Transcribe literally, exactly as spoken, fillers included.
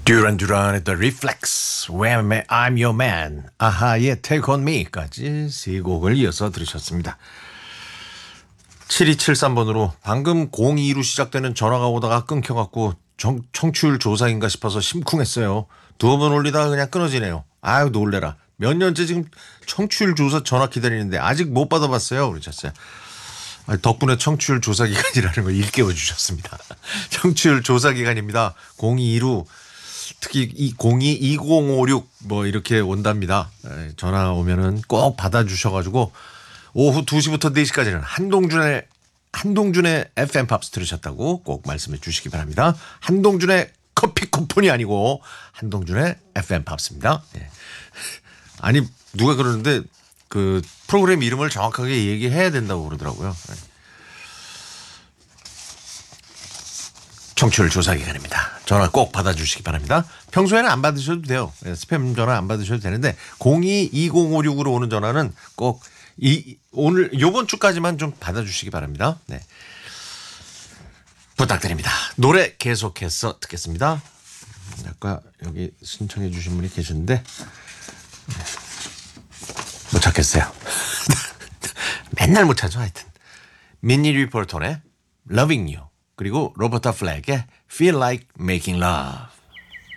듀란 듀란의 The Reflex, When I'm Your Man, 아하의 Take On Me까지 세 곡을 이어서 들으셨습니다. 칠이칠삼 번으로 방금 공이로 시작되는 전화가 오다가 끊겨갖고 정, 청취율 조사인가 싶어서 심쿵했어요. 두어 번 올리다가 그냥 끊어지네요. 아유 놀래라. 몇 년째 지금 청취율 조사 전화 기다리는데 아직 못 받아봤어요. 그러셨어요. 덕분에 청취율 조사 기간이라는 걸 일깨워 주셨습니다. 청취율 조사 기간입니다. 공이로 특히 이 공이 이공오육 뭐 이렇게 온답니다. 전화 오면은 꼭 받아주셔가지고 오후 두 시부터 네 시까지는 한동준의 한동준의 에프엠 팝스 들으셨다고 꼭 말씀해 주시기 바랍니다. 한동준의 커피 쿠폰이 아니고 한동준의 에프엠 팝스입니다. 예. 아니 누가 그러는데 그 프로그램 이름을 정확하게 얘기해야 된다고 그러더라고요. 청취율 조사 기간입니다. 전화 꼭 받아주시기 바랍니다. 평소에는 안 받으셔도 돼요. 스팸 전화 안 받으셔도 되는데 공이 이공오육으로 오는 전화는 꼭 이 오늘 요번 주까지만 좀 받아주시기 바랍니다. 네. 부탁드립니다. 노래 계속해서 듣겠습니다. 아까 여기 신청해 주신 분이 계셨는데 못 찾겠어요. 맨날 못 찾아 하여튼. 미니 리포터의 Loving You 그리고 로버타 플렉의 Feel Like Making Love.